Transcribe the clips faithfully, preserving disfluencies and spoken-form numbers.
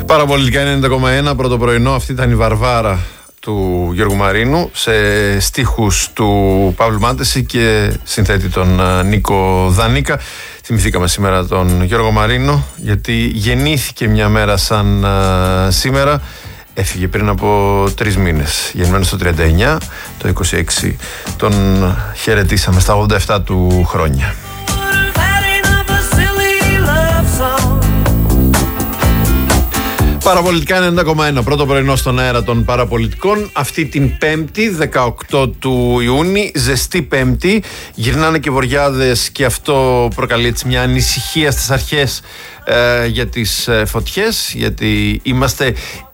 Παραπολιτικά ενενήντα κόμμα ένα, πρώτο πρωινό. Αυτή ήταν η Βαρβάρα του Γιώργου Μαρίνου, σε στίχους του Παύλου Μάντεση και συνθέτη τον Νίκο Δανίκα. Θυμηθήκαμε σήμερα τον Γιώργο Μαρίνο γιατί γεννήθηκε μια μέρα σαν α, σήμερα. Έφυγε πριν από τρεις μήνες, γεννημένος το τριάντα εννιά, το είκοσι έξι τον χαιρετήσαμε στα ογδόντα επτά του χρόνια. Παραπολιτικά ενενήντα κόμμα ένα, πρώτο πρωινό στον αέρα των παραπολιτικών. Αυτή την Πέμπτη, δεκαοκτώ του Ιούνιου, ζεστή Πέμπτη. Γυρνάνε και βοριάδες και αυτό προκαλεί έτσι μια ανησυχία στις αρχές ε, για τις ε, φωτιές, γιατί είμαστε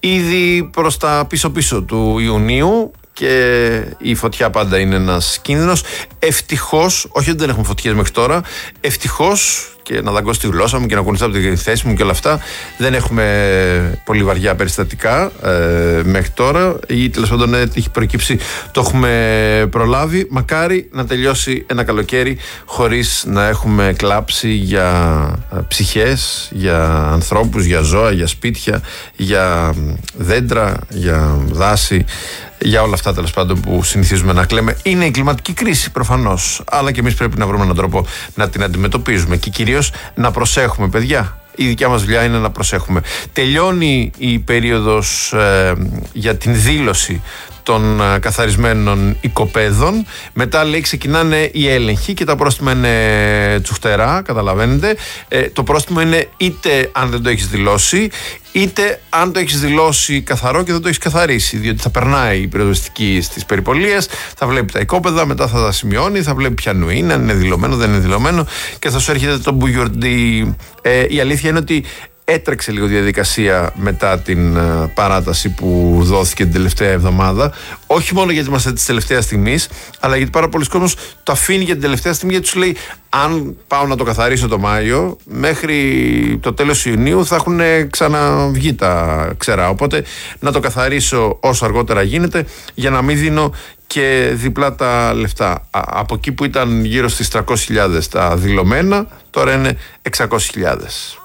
ήδη προς τα πίσω-πίσω του Ιουνίου και η φωτιά πάντα είναι ένας κίνδυνος. Ευτυχώς, όχι ότι δεν έχουμε φωτιές μέχρι τώρα, ευτυχώς, και να δαγκώσω τη γλώσσα μου και να κουνηθώ από τη θέση μου και όλα αυτά, δεν έχουμε πολύ βαριά περιστατικά ε, μέχρι τώρα, ή τέλος πάντων έχει προκύψει, το έχουμε προλάβει. Μακάρι να τελειώσει ένα καλοκαίρι χωρίς να έχουμε κλάψει για ψυχές, για ανθρώπους, για ζώα, για σπίτια, για δέντρα, για δάση, για όλα αυτά τέλος πάντων που συνηθίζουμε να κλαίμε. Είναι η κλιματική κρίση προφανώς, αλλά και εμείς πρέπει να βρούμε έναν τρόπο να την αντιμετωπίζουμε και κυρίως να προσέχουμε, παιδιά. Η δικιά μας δουλειά είναι να προσέχουμε. Τελειώνει η περίοδος ε, για την δήλωση των ε, καθαρισμένων οικοπαίδων. Μετά, λέει, ξεκινάνε οι έλεγχοι και τα πρόστιμα είναι τσουχτερά, καταλαβαίνετε. Ε, το πρόστιμο είναι είτε αν δεν το έχεις δηλώσει, είτε αν το έχεις δηλώσει καθαρό και δεν το έχεις καθαρίσει. Διότι θα περνάει η πυροσβεστική στις περιπολίες, θα βλέπει τα οικόπεδα, μετά θα τα σημειώνει, θα βλέπει ποιανού είναι, αν είναι δηλωμένο, δεν είναι δηλωμένο και θα σου έρχεται το μπουγιορντί. Ε, η αλήθεια είναι ότι έτρεξε λίγο διαδικασία μετά την uh, παράταση που δόθηκε την τελευταία εβδομάδα. Όχι μόνο γιατί είμαστε της τελευταίας στιγμής, αλλά γιατί πάρα πολλοί κόσμος το αφήνει για την τελευταία στιγμή, γιατί σου λέει: αν πάω να το καθαρίσω το Μάιο, μέχρι το τέλος Ιουνίου θα έχουν ξαναβγεί τα ξερά. Οπότε να το καθαρίσω όσο αργότερα γίνεται, για να μην δίνω και διπλά τα λεφτά. Από εκεί που ήταν γύρω στις τριακόσιες χιλιάδες τα δηλωμένα, τώρα είναι εξακόσιες χιλιάδες.